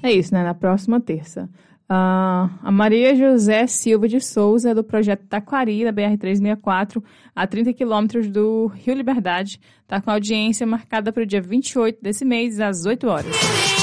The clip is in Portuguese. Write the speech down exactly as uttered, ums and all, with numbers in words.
É isso, né? Na próxima terça. Uh, a Maria José Silva de Souza, do projeto Taquari, da B R trezentos e sessenta e quatro, a trinta quilômetros do Rio Liberdade, está com a audiência marcada para o dia vinte e oito desse mês, às oito horas.